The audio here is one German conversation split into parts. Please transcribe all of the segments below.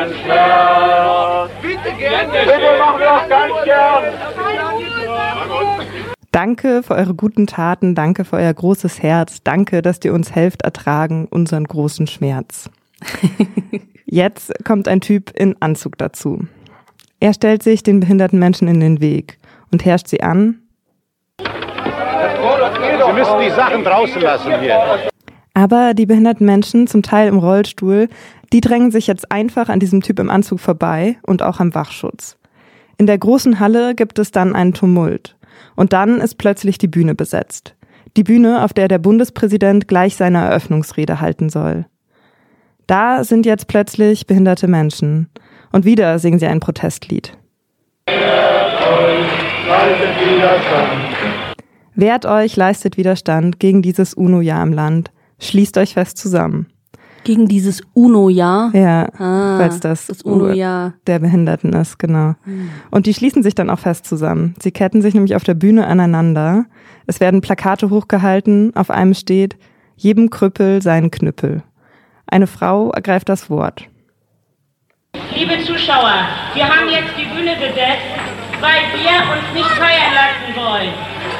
Bitte gerne. Bitte machen wir auch ganz gern. Danke für eure guten Taten, danke für euer großes Herz, danke, dass ihr uns helft ertragen unseren großen Schmerz. Jetzt kommt ein Typ in Anzug dazu. Er stellt sich den behinderten Menschen in den Weg und herrscht sie an. Sie müssen die Sachen draußen lassen hier. Aber die behinderten Menschen, zum Teil im Rollstuhl, die drängen sich jetzt einfach an diesem Typ im Anzug vorbei und auch am Wachschutz. In der großen Halle gibt es dann einen Tumult. Und dann ist plötzlich die Bühne besetzt. Die Bühne, auf der der Bundespräsident gleich seine Eröffnungsrede halten soll. Da sind jetzt plötzlich behinderte Menschen. Und wieder singen sie ein Protestlied. Wehrt euch, leistet Widerstand gegen dieses UNO-Jahr im Land. Schließt euch fest zusammen. Gegen dieses UNO-Jahr? Ja, falls das UNO-Jahr der Behinderten ist, genau. Und die schließen sich dann auch fest zusammen. Sie ketten sich nämlich auf der Bühne aneinander. Es werden Plakate hochgehalten, auf einem steht, jedem Krüppel sein Knüppel. Eine Frau ergreift das Wort. Liebe Zuschauer, wir haben jetzt die Bühne besetzt, weil wir uns nicht feiern lassen wollen.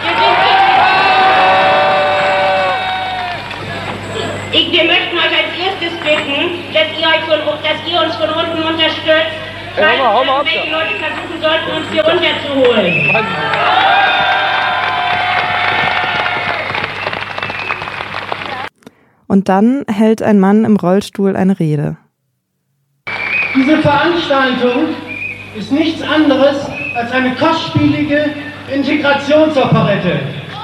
Wir möchten euch als erstes bitten, dass ihr uns von unten unterstützt, falls irgendwelche Leute versuchen sollten, uns hier runterzuholen. Und dann hält ein Mann im Rollstuhl eine Rede. Diese Veranstaltung ist nichts anderes als eine kostspielige Integrationsoperette.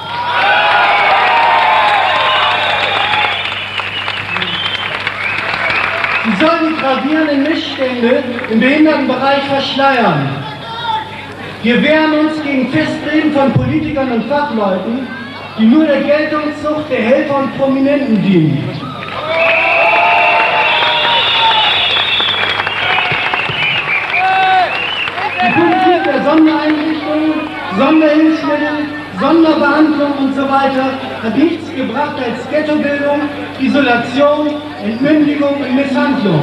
Sie soll die gravierenden Missstände im Behindertenbereich verschleiern. Wir wehren uns gegen Festreden von Politikern und Fachleuten, die nur der Geltungssucht der Helfer und Prominenten dienen. Die Politik der Sondereinrichtungen, Sonderhilfsmittel, Sonderbehandlung und so weiter hat nichts gebracht als Ghettobildung, Isolation, Entmündigung und Misshandlung.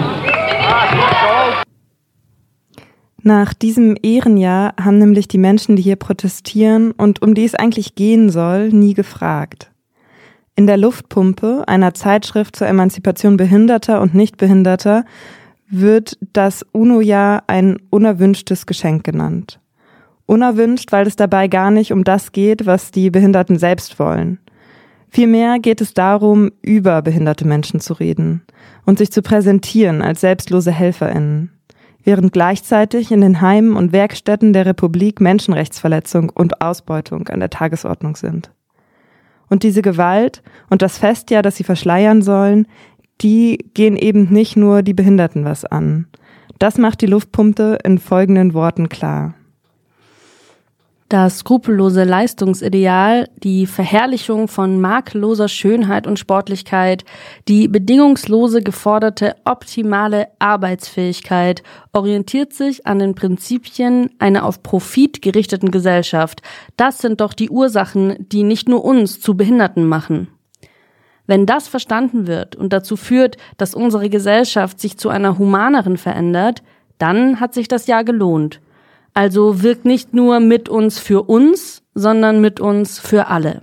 Nach diesem Ehrenjahr haben nämlich die Menschen, die hier protestieren und um die es eigentlich gehen soll, nie gefragt. In der Luftpumpe, einer Zeitschrift zur Emanzipation Behinderter und Nichtbehinderter, wird das UNO-Jahr ein unerwünschtes Geschenk genannt. Unerwünscht, weil es dabei gar nicht um das geht, was die Behinderten selbst wollen. Vielmehr geht es darum, über behinderte Menschen zu reden und sich zu präsentieren als selbstlose HelferInnen, während gleichzeitig in den Heimen und Werkstätten der Republik Menschenrechtsverletzung und Ausbeutung an der Tagesordnung sind. Und diese Gewalt und das Festjahr, das sie verschleiern sollen, die gehen eben nicht nur die Behinderten was an. Das macht die Luftpumpe in folgenden Worten klar. Das skrupellose Leistungsideal, die Verherrlichung von makelloser Schönheit und Sportlichkeit, die bedingungslose geforderte optimale Arbeitsfähigkeit orientiert sich an den Prinzipien einer auf Profit gerichteten Gesellschaft. Das sind doch die Ursachen, die nicht nur uns zu Behinderten machen. Wenn das verstanden wird und dazu führt, dass unsere Gesellschaft sich zu einer humaneren verändert, dann hat sich das Jahr gelohnt. Also wirkt nicht nur mit uns für uns, sondern mit uns für alle.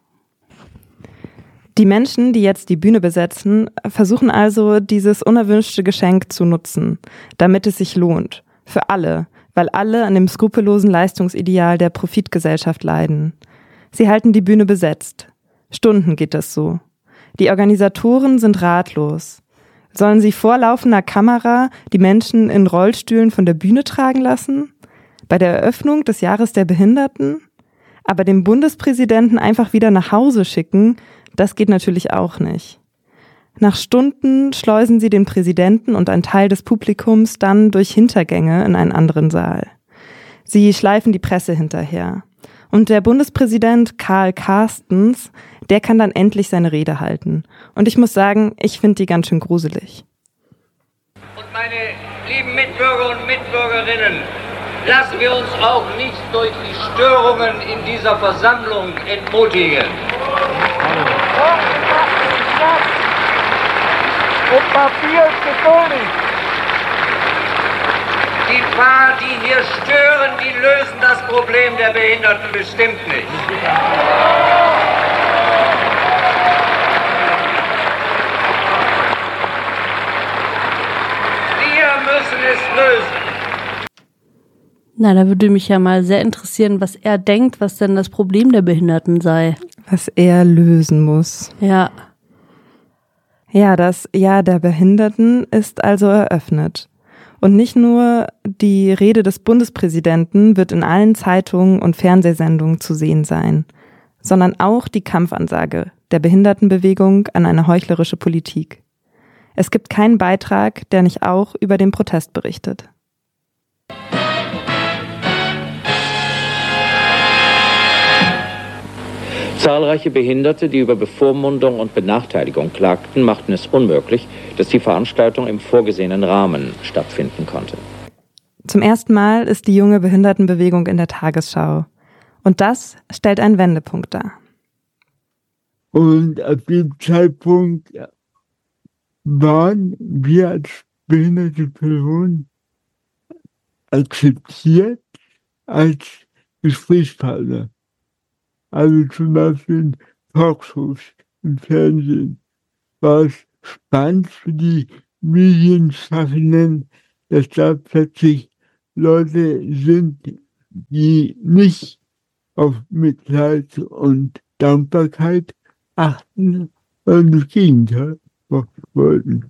Die Menschen, die jetzt die Bühne besetzen, versuchen also, dieses unerwünschte Geschenk zu nutzen, damit es sich lohnt. Für alle, weil alle an dem skrupellosen Leistungsideal der Profitgesellschaft leiden. Sie halten die Bühne besetzt. Stunden geht das so. Die Organisatoren sind ratlos. Sollen sie vor laufender Kamera die Menschen in Rollstühlen von der Bühne tragen lassen? Bei der Eröffnung des Jahres der Behinderten? Aber den Bundespräsidenten einfach wieder nach Hause schicken, das geht natürlich auch nicht. Nach Stunden schleusen sie den Präsidenten und einen Teil des Publikums dann durch Hintergänge in einen anderen Saal. Sie schleifen die Presse hinterher. Und der Bundespräsident Karl Carstens, der kann dann endlich seine Rede halten. Und ich muss sagen, ich finde die ganz schön gruselig. Und meine lieben Mitbürger und Mitbürgerinnen, lassen wir uns auch nicht durch die Störungen in dieser Versammlung entmutigen. Und Papier ist geduldig. paar, die hier stören, die lösen das Problem der Behinderten bestimmt nicht. Wir müssen es lösen. Na, da würde mich ja mal sehr interessieren, was er denkt, was denn das Problem der Behinderten sei. Was er lösen muss. Ja. Ja, das Jahr der Behinderten ist also eröffnet. Und nicht nur die Rede des Bundespräsidenten wird in allen Zeitungen und Fernsehsendungen zu sehen sein, sondern auch die Kampfansage der Behindertenbewegung an eine heuchlerische Politik. Es gibt keinen Beitrag, der nicht auch über den Protest berichtet. Zahlreiche Behinderte, die über Bevormundung und Benachteiligung klagten, machten es unmöglich, dass die Veranstaltung im vorgesehenen Rahmen stattfinden konnte. Zum ersten Mal ist die junge Behindertenbewegung in der Tagesschau. Und das stellt einen Wendepunkt dar. Und ab dem Zeitpunkt waren wir als behinderte Personen akzeptiert als Gesprächspartner. Also zum Beispiel in Talkshows im Fernsehen war es spannend für die Medienschaffenden, dass da plötzlich Leute sind, die nicht auf Mitleid und Dankbarkeit achten, sondern das Gegenteil wollten.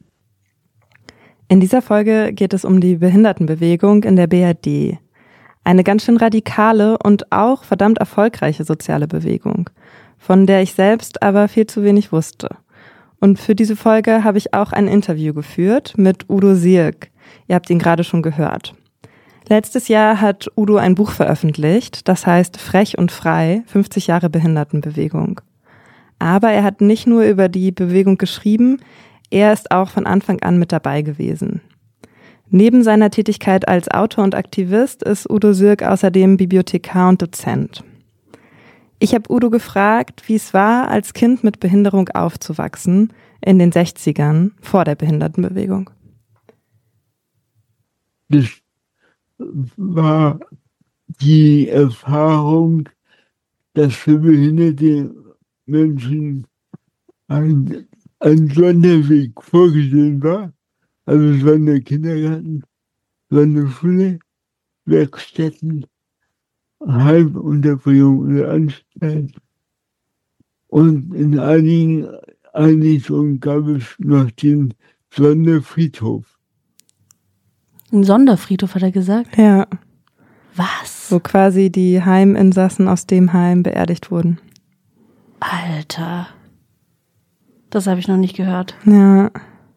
In dieser Folge geht es um die Behindertenbewegung in der BRD. Eine ganz schön radikale und auch verdammt erfolgreiche soziale Bewegung, von der ich selbst aber viel zu wenig wusste. Und für diese Folge habe ich auch ein Interview geführt mit Udo Sierk. Ihr habt ihn gerade schon gehört. Letztes Jahr hat Udo ein Buch veröffentlicht, das heißt Frech und frei, 50 Jahre Behindertenbewegung. Aber er hat nicht nur über die Bewegung geschrieben, er ist auch von Anfang an mit dabei gewesen. Neben seiner Tätigkeit als Autor und Aktivist ist Udo Sierk außerdem Bibliothekar und Dozent. Ich habe Udo gefragt, wie es war, als Kind mit Behinderung aufzuwachsen, in den 60ern, vor der Behindertenbewegung. Das war die Erfahrung, dass für behinderte Menschen ein Sonderweg vorgesehen war. Also es war der Kindergarten, es war eine Schule, Werkstätten, Heimunterbringung oder Anstalt. Und in einigen Einrichtungen gab es noch den Sonderfriedhof. Ein Sonderfriedhof, hat er gesagt? Ja. Was? Wo quasi die Heiminsassen aus dem Heim beerdigt wurden. Alter. Das habe ich noch nicht gehört. Ja.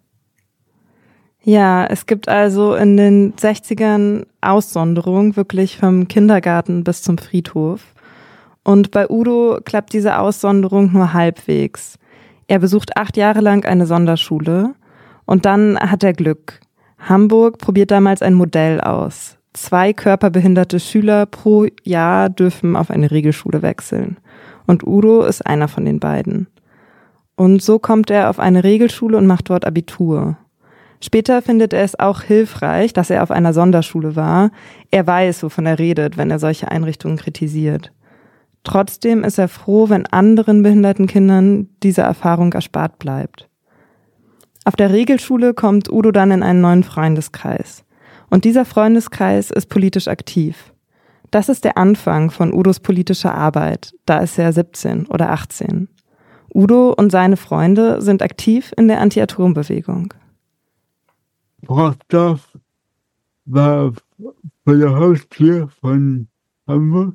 Ja, es gibt also in den 60ern Aussonderung, wirklich vom Kindergarten bis zum Friedhof. Und bei Udo klappt diese Aussonderung nur halbwegs. Er besucht 8 Jahre lang eine Sonderschule und dann hat er Glück. Hamburg probiert damals ein Modell aus. 2 körperbehinderte Schüler pro Jahr dürfen auf eine Regelschule wechseln. Und Udo ist einer von den beiden. Und so kommt er auf eine Regelschule und macht dort Abitur. Später findet er es auch hilfreich, dass er auf einer Sonderschule war. Er weiß, wovon er redet, wenn er solche Einrichtungen kritisiert. Trotzdem ist er froh, wenn anderen behinderten Kindern diese Erfahrung erspart bleibt. Auf der Regelschule kommt Udo dann in einen neuen Freundeskreis. Und dieser Freundeskreis ist politisch aktiv. Das ist der Anfang von Udos politischer Arbeit. Da ist er 17 oder 18. Udo und seine Freunde sind aktiv in der Anti-Atom-Bewegung. Brockdorf war vor der Haustür von Hamburg,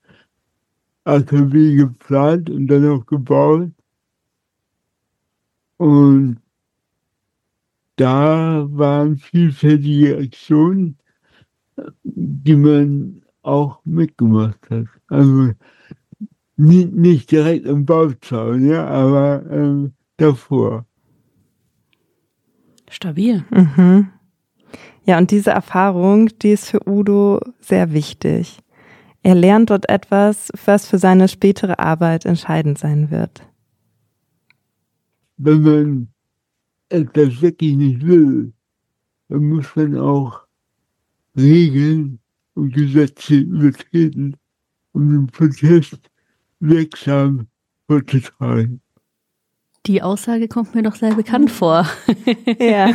AKW geplant und dann auch gebaut. Und da waren vielfältige Aktionen, die man auch mitgemacht hat. Also nicht direkt am Bauzaun, ja, aber davor. Stabil. Mhm. Ja, und diese Erfahrung, die ist für Udo sehr wichtig. Er lernt dort etwas, was für seine spätere Arbeit entscheidend sein wird. Wenn man etwas wirklich nicht will, dann muss man auch Regeln und Gesetze übertreten, um den Protest wirksam vorzutragen. Die Aussage kommt mir doch sehr bekannt vor. Ja.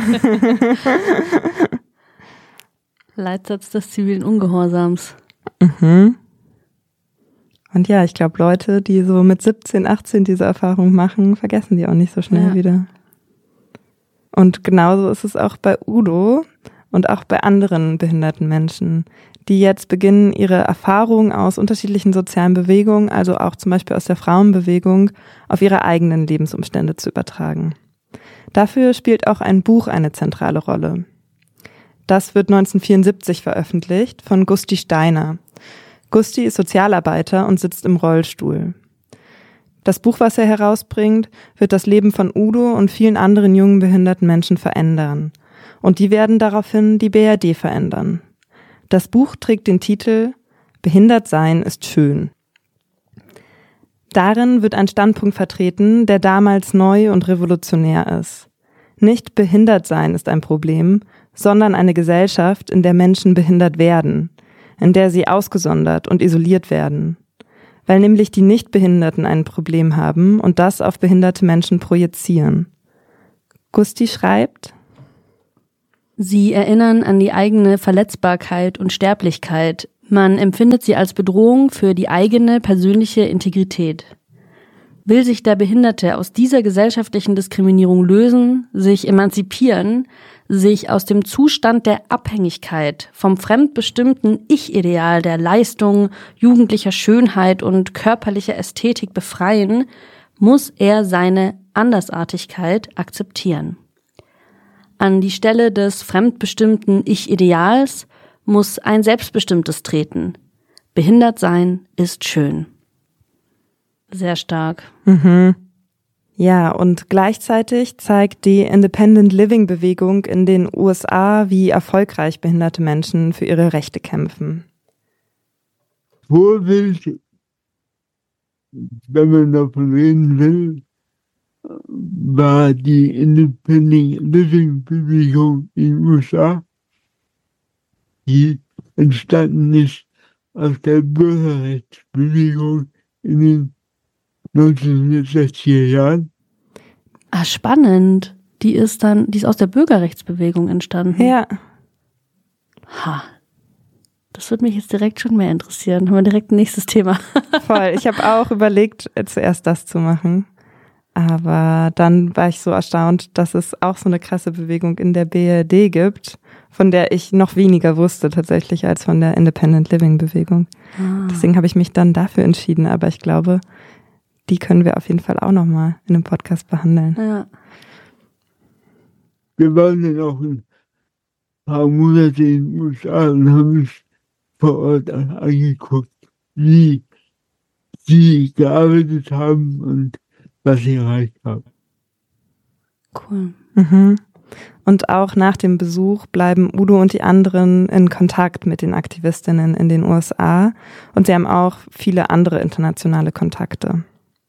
Leitsatz des zivilen Ungehorsams. Mhm. Und ja, ich glaube, Leute, die so mit 17, 18 diese Erfahrung machen, vergessen die auch nicht so schnell wieder. Und genauso ist es auch bei Udo und auch bei anderen behinderten Menschen, die jetzt beginnen, ihre Erfahrungen aus unterschiedlichen sozialen Bewegungen, also auch zum Beispiel aus der Frauenbewegung, auf ihre eigenen Lebensumstände zu übertragen. Dafür spielt auch ein Buch eine zentrale Rolle. Das wird 1974 veröffentlicht von Gusti Steiner. Gusti ist Sozialarbeiter und sitzt im Rollstuhl. Das Buch, was er herausbringt, wird das Leben von Udo und vielen anderen jungen behinderten Menschen verändern. Und die werden daraufhin die BRD verändern. Das Buch trägt den Titel »Behindert sein ist schön«. Darin wird ein Standpunkt vertreten, der damals neu und revolutionär ist. Nicht behindert sein ist ein Problem, sondern eine Gesellschaft, in der Menschen behindert werden, in der sie ausgesondert und isoliert werden. Weil nämlich die Nichtbehinderten ein Problem haben und das auf behinderte Menschen projizieren. Gusti schreibt: Sie erinnern an die eigene Verletzbarkeit und Sterblichkeit. Man empfindet sie als Bedrohung für die eigene persönliche Integrität. Will sich der Behinderte aus dieser gesellschaftlichen Diskriminierung lösen, sich emanzipieren, sich aus dem Zustand der Abhängigkeit vom fremdbestimmten Ich-Ideal der Leistung, jugendlicher Schönheit und körperlicher Ästhetik befreien, muss er seine Andersartigkeit akzeptieren. An die Stelle des fremdbestimmten Ich-Ideals muss ein selbstbestimmtes treten. Behindert sein ist schön. Sehr stark. Mhm. Ja, und gleichzeitig zeigt die Independent Living Bewegung in den USA, wie erfolgreich behinderte Menschen für ihre Rechte kämpfen. Vorbild, wenn man davon reden will, war die Independent Living Bewegung in den USA, die entstanden ist aus der Bürgerrechtsbewegung in den 1960er Jahren. Ah, spannend. Die ist aus der Bürgerrechtsbewegung entstanden. Ja. Ha. Das würde mich jetzt direkt schon mehr interessieren. Haben wir direkt ein nächstes Thema. Voll. Ich habe auch überlegt, zuerst das zu machen. Aber dann war ich so erstaunt, dass es auch so eine krasse Bewegung in der BRD gibt, von der ich noch weniger wusste tatsächlich als von der Independent Living Bewegung. Deswegen habe ich mich dann dafür entschieden. Aber ich glaube, die können wir auf jeden Fall auch nochmal in einem Podcast behandeln. Ja. Wir waren dann auch ein paar Monate in den USA und haben uns vor Ort angeguckt, wie sie gearbeitet haben und was sie erreicht haben. Cool. Mhm. Und auch nach dem Besuch bleiben Udo und die anderen in Kontakt mit den Aktivistinnen in den USA und sie haben auch viele andere internationale Kontakte.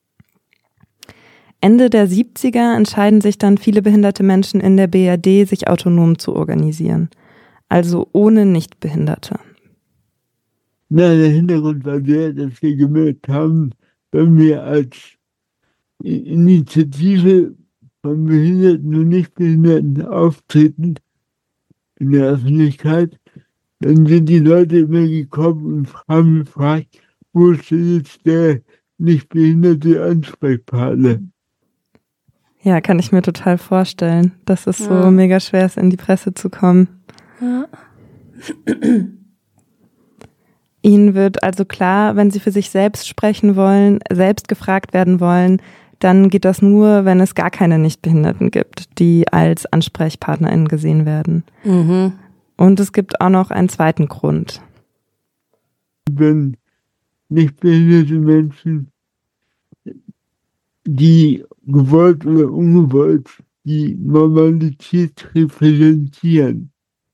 Ende der 70er entscheiden sich dann viele behinderte Menschen in der BRD, sich autonom zu organisieren, also ohne Nichtbehinderte. Na, der Hintergrund war der, dass wir gemerkt haben, wenn wir als Initiative von Behinderten und Nichtbehinderten auftreten in der Öffentlichkeit, dann sind die Leute immer gekommen und haben gefragt, wo ist denn jetzt der nichtbehinderte Ansprechpartner? Ja, kann ich mir total vorstellen, dass es so mega schwer ist, in die Presse zu kommen. Ja. Ihnen wird also klar, wenn Sie für sich selbst sprechen wollen, selbst gefragt werden wollen, dann geht das nur, wenn es gar keine Nichtbehinderten gibt, die als AnsprechpartnerInnen gesehen werden. Mhm. Und es gibt auch noch einen zweiten Grund. Wenn nichtbehinderte Menschen, die gewollt oder ungewollt die Normalität repräsentieren,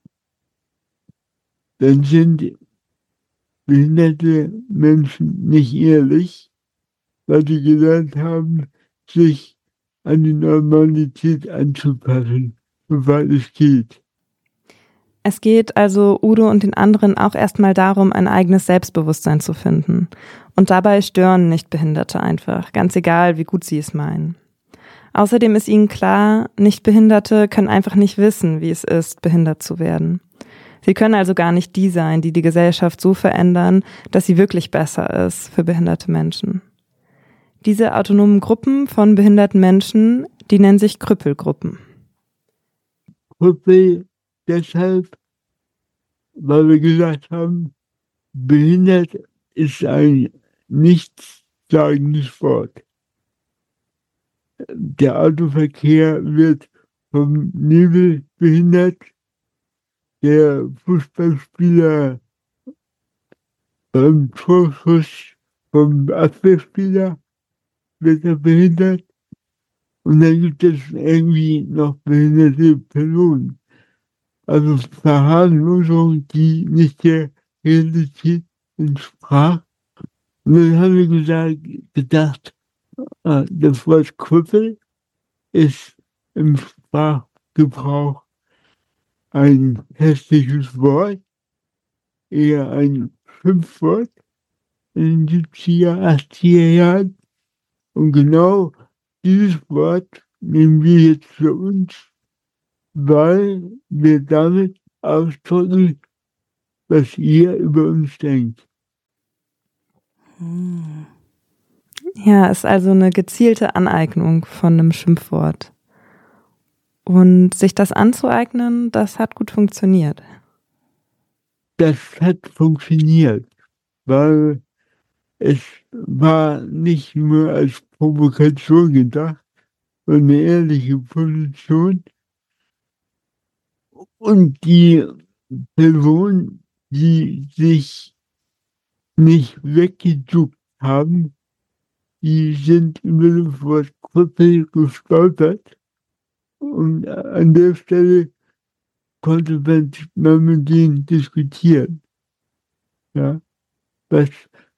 dann sind behinderte Menschen nicht ehrlich, weil sie gelernt haben, sich an die Normalität anzupassen, soweit es geht. Es geht also Udo und den anderen auch erstmal darum, ein eigenes Selbstbewusstsein zu finden. Und dabei stören Nichtbehinderte einfach, ganz egal, wie gut sie es meinen. Außerdem ist ihnen klar, Nichtbehinderte können einfach nicht wissen, wie es ist, behindert zu werden. Sie können also gar nicht die sein, die die Gesellschaft so verändern, dass sie wirklich besser ist für behinderte Menschen. Diese autonomen Gruppen von behinderten Menschen, die nennen sich Krüppelgruppen. Krüppel deshalb, weil wir gesagt haben, behindert ist ein nichtssagendes Wort. Der Autoverkehr wird vom Nebel behindert, der Fußballspieler beim Torschuss vom Abwehrspieler wird er behindert und dann gibt es irgendwie noch behinderte Personen. Also Verharmlosung, die nicht der Realität entsprach. Und dann haben wir gedacht, das Wort Krüppel ist im Sprachgebrauch ein hässliches Wort, eher ein Schimpfwort in den 70er, 80er Jahren. Und genau dieses Wort nehmen wir jetzt für uns, weil wir damit ausdrücken, was ihr über uns denkt. Ja, ist also eine gezielte Aneignung von einem Schimpfwort. Und sich das anzueignen, das hat gut funktioniert. Das hat funktioniert, weil es war nicht nur als Provokation gedacht, sondern eine ehrliche Position. Und die Personen, die sich nicht weggeduckt haben, die sind über das Wort Krüppel gestolpert. Und an der Stelle konnte man mit denen diskutieren. Ja? Was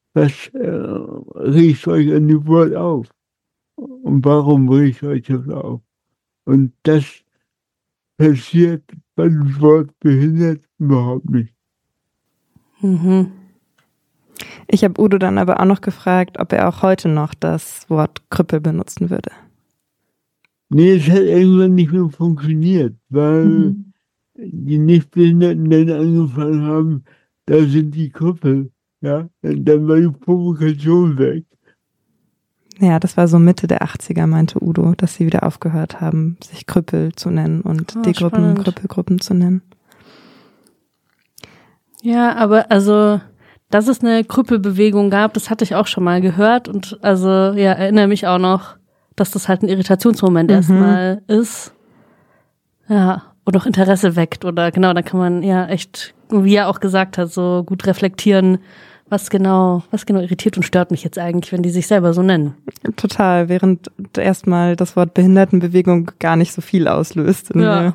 regt euch an dem Wort auf? Und warum regt euch das auf? Und das passiert beim Wort behindert überhaupt nicht. Mhm. Ich habe Udo dann aber auch noch gefragt, ob er auch heute noch das Wort Krüppel benutzen würde. Nee, es hat irgendwann nicht mehr funktioniert, weil die Nichtbehinderten dann angefangen haben, da sind die Krüppel. Ja, und dann war die Provokation weg. Ja, das war so Mitte der 80er, meinte Udo, dass sie wieder aufgehört haben, sich Krüppel zu nennen und die Gruppen Krüppelgruppen zu nennen. Ja, aber also, dass es eine Krüppelbewegung gab, das hatte ich auch schon mal gehört und also, ja, erinnere mich auch noch, dass das halt ein Irritationsmoment erstmal ist. Ja, und auch Interesse weckt oder genau, da kann man ja echt, wie er auch gesagt hat, so gut reflektieren, was genau irritiert und stört mich jetzt eigentlich, wenn die sich selber so nennen. Total, während erstmal das Wort Behindertenbewegung gar nicht so viel auslöst. Ja.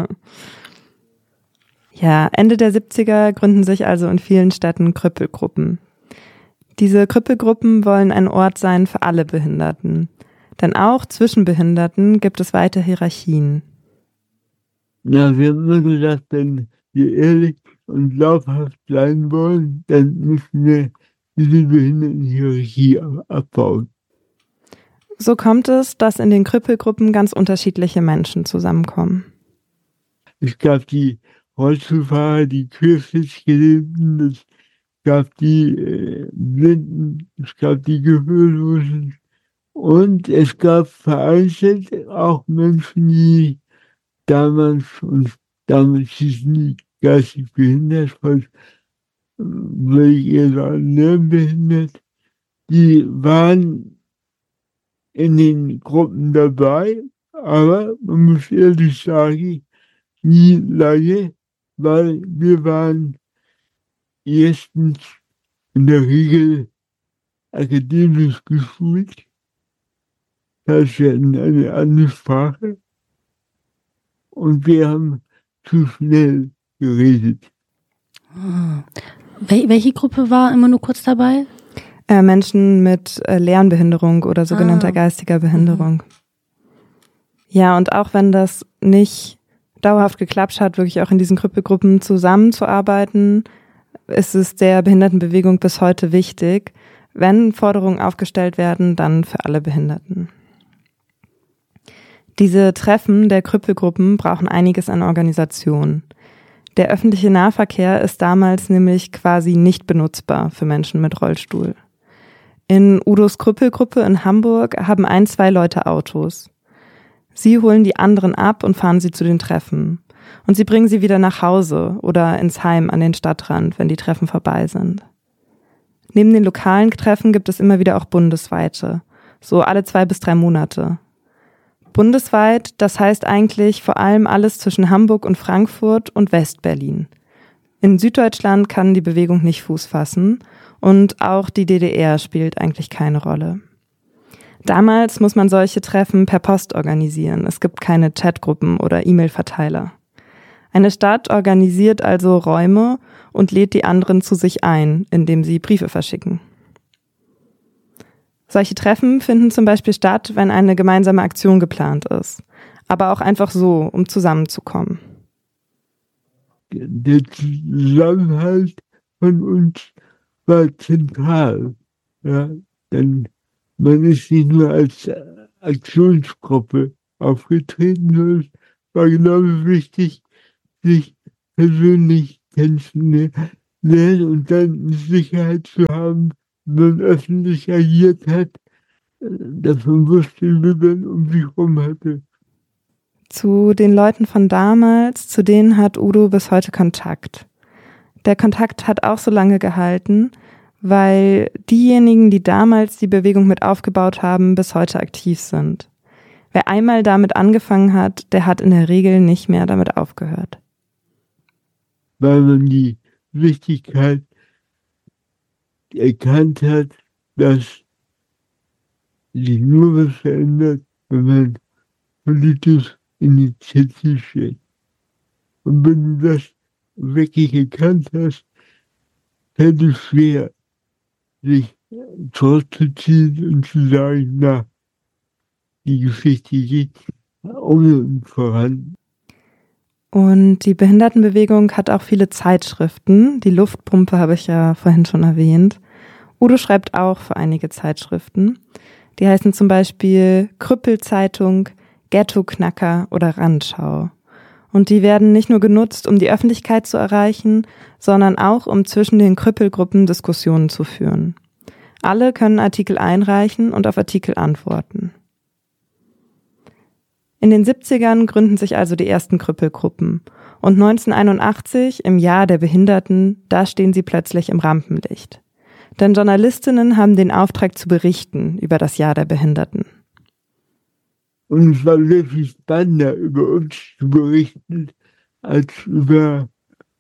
Ja, Ende der 70er gründen sich also in vielen Städten Krüppelgruppen. Diese Krüppelgruppen wollen ein Ort sein für alle Behinderten. Denn auch zwischen Behinderten gibt es weite Hierarchien. Ja, wir haben immer gesagt, wenn wir ehrlich und glaubhaft sein wollen, dann müssen wir diese Behindertenhierarchie abbauen. So kommt es, dass in den Krüppelgruppen ganz unterschiedliche Menschen zusammenkommen. Es gab die Rollstuhlfahrer, die Querschnittsgelähmten, es gab die Blinden, es gab die Gehörlosen und es gab vereinzelt auch Menschen, die damals hießen die geistig behindert, will ich eher sagen, lernbehindert, die waren in den Gruppen dabei, aber man muss ehrlich sagen, nie lange, weil wir waren erstens in der Regel akademisch geschult, das heißt, wir hatten eine andere Sprache und wir haben zu schnell geredet. Welche Gruppe war immer nur kurz dabei? Menschen mit Lernbehinderung oder sogenannter geistiger Behinderung. Ja, und auch wenn das nicht dauerhaft geklappt hat, wirklich auch in diesen Krüppelgruppen zusammenzuarbeiten, ist es der Behindertenbewegung bis heute wichtig. Wenn Forderungen aufgestellt werden, dann für alle Behinderten. Diese Treffen der Krüppelgruppen brauchen einiges an Organisation. Der öffentliche Nahverkehr ist damals nämlich quasi nicht benutzbar für Menschen mit Rollstuhl. In Udos Krüppelgruppe in Hamburg haben 1-2 Leute Autos. Sie holen die anderen ab und fahren sie zu den Treffen. Und sie bringen sie wieder nach Hause oder ins Heim an den Stadtrand, wenn die Treffen vorbei sind. Neben den lokalen Treffen gibt es immer wieder auch bundesweite, so alle 2 bis 3 Monate. Bundesweit, das heißt eigentlich vor allem alles zwischen Hamburg und Frankfurt und Westberlin. In Süddeutschland kann die Bewegung nicht Fuß fassen und auch die DDR spielt eigentlich keine Rolle. Damals muss man solche Treffen per Post organisieren. Es gibt keine Chatgruppen oder E-Mail-Verteiler. Eine Stadt organisiert also Räume und lädt die anderen zu sich ein, indem sie Briefe verschicken. Solche Treffen finden zum Beispiel statt, wenn eine gemeinsame Aktion geplant ist, aber auch einfach so, um zusammenzukommen. Der Zusammenhalt von uns war zentral. Ja, denn man ist nicht nur als Aktionsgruppe aufgetreten, sondern es war genauso wichtig, sich persönlich kennenzulernen und dann Sicherheit zu haben, wenn man öffentlich agiert hat, dass man wusste, wie man um sich herum hatte. Zu den Leuten von damals, zu denen hat Udo bis heute Kontakt. Der Kontakt hat auch so lange gehalten, weil diejenigen, die damals die Bewegung mit aufgebaut haben, bis heute aktiv sind. Wer einmal damit angefangen hat, der hat in der Regel nicht mehr damit aufgehört. Weil man die Wichtigkeit erkannt hat, dass sich nur was verändert, wenn man politisch Initiativ steht. Und wenn du das wirklich erkannt hast, fällt es schwer, sich zurückzuziehen und zu sagen, na, die Geschichte geht ohne uns voran. Und die Behindertenbewegung hat auch viele Zeitschriften. Die Luftpumpe habe ich ja vorhin schon erwähnt. Udo schreibt auch für einige Zeitschriften. Die heißen zum Beispiel Krüppelzeitung, Ghetto-Knacker oder Randschau. Und die werden nicht nur genutzt, um die Öffentlichkeit zu erreichen, sondern auch, um zwischen den Krüppelgruppen Diskussionen zu führen. Alle können Artikel einreichen und auf Artikel antworten. In den 70ern gründen sich also die ersten Krüppelgruppen. Und 1981, im Jahr der Behinderten, da stehen sie plötzlich im Rampenlicht. Denn Journalistinnen haben den Auftrag zu berichten über das Jahr der Behinderten. Und es war wirklich spannender, über uns zu berichten, als über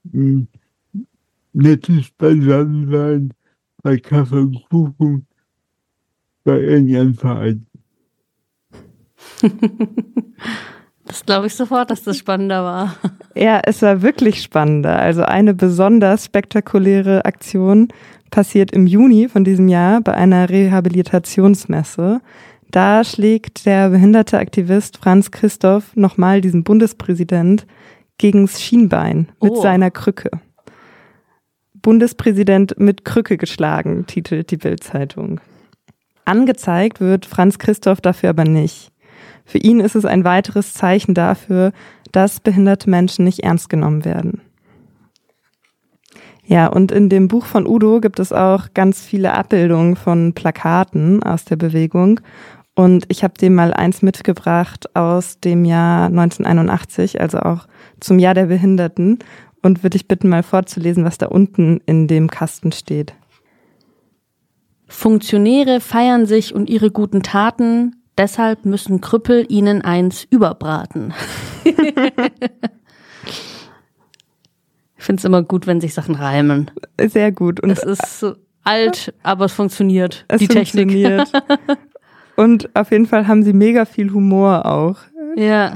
nettes Beisammensein bei Kaffee und Kuchen bei irgendeinem Verein. Das glaube ich sofort, dass das spannender war. Ja, es war wirklich spannender. Also eine besonders spektakuläre Aktion passiert im Juni von diesem Jahr bei einer Rehabilitationsmesse. Da schlägt der behinderte Aktivist Franz Christoph nochmal diesen Bundespräsident gegens Schienbein mit seiner Krücke. Bundespräsident mit Krücke geschlagen, titelt die Bild-Zeitung. Angezeigt wird Franz Christoph dafür aber nicht. Für ihn ist es ein weiteres Zeichen dafür, dass behinderte Menschen nicht ernst genommen werden. Ja, und in dem Buch von Udo gibt es auch ganz viele Abbildungen von Plakaten aus der Bewegung. Und ich habe dem mal eins mitgebracht aus dem Jahr 1981, also auch zum Jahr der Behinderten. Und würde ich bitten, mal vorzulesen, was da unten in dem Kasten steht. Funktionäre feiern sich und ihre guten Taten, deshalb müssen Krüppel ihnen eins überbraten. Ich finde es immer gut, wenn sich Sachen reimen. Sehr gut. Und es ist so alt, aber es funktioniert, die Technik. Funktioniert. Und auf jeden Fall haben sie mega viel Humor auch. Ja.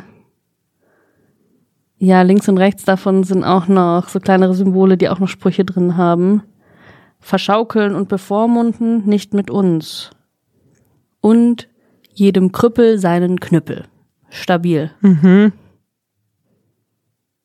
Ja, links und rechts davon sind auch noch so kleinere Symbole, die auch noch Sprüche drin haben. Verschaukeln und bevormunden, nicht mit uns. Und jedem Krüppel seinen Knüppel. Stabil. Mhm.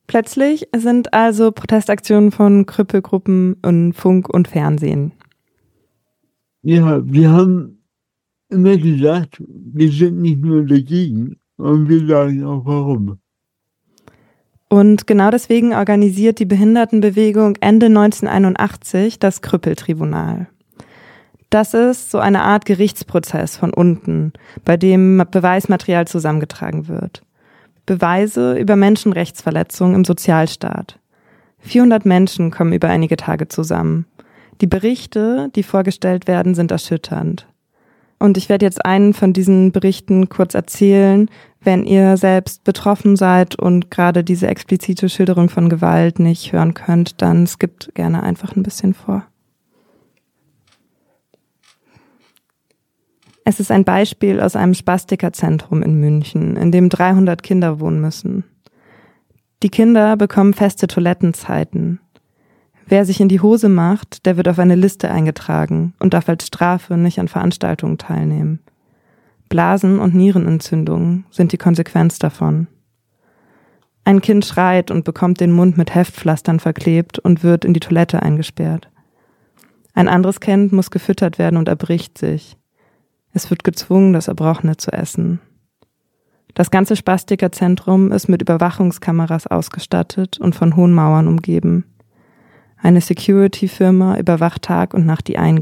Plötzlich sind also Protestaktionen von Krüppelgruppen in Funk und Fernsehen. Ja, wir haben immer gesagt, wir sind nicht nur dagegen, und wir sagen auch warum. Und genau deswegen organisiert die Behindertenbewegung Ende 1981 das Krüppeltribunal. Das ist so eine Art Gerichtsprozess von unten, bei dem Beweismaterial zusammengetragen wird. Beweise über Menschenrechtsverletzungen im Sozialstaat. 400 Menschen kommen über einige Tage zusammen. Die Berichte, die vorgestellt werden, sind erschütternd. Und ich werde jetzt einen von diesen Berichten kurz erzählen. Wenn ihr selbst betroffen seid und gerade diese explizite Schilderung von Gewalt nicht hören könnt, dann skippt gerne einfach ein bisschen vor. Es ist ein Beispiel aus einem Spastikerzentrum in München, in dem 300 Kinder wohnen müssen. Die Kinder bekommen feste Toilettenzeiten. Wer sich in die Hose macht, der wird auf eine Liste eingetragen und darf als Strafe nicht an Veranstaltungen teilnehmen. Blasen- und Nierenentzündungen sind die Konsequenz davon. Ein Kind schreit und bekommt den Mund mit Heftpflastern verklebt und wird in die Toilette eingesperrt. Ein anderes Kind muss gefüttert werden und erbricht sich. Es wird gezwungen, das Erbrochene zu essen. Das ganze Spastikerzentrum ist mit Überwachungskameras ausgestattet und von hohen Mauern umgeben. Eine Security-Firma überwacht Tag und Nacht die Eingänge.